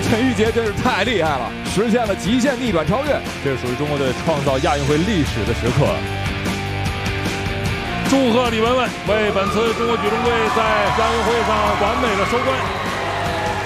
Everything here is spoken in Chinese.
陈玉洁真是太厉害了，实现了极限逆转超越， 这是属于中国队创造亚运会历史的时刻。 祝贺李雯雯为本次中国举重队在亚运会上完美的收官。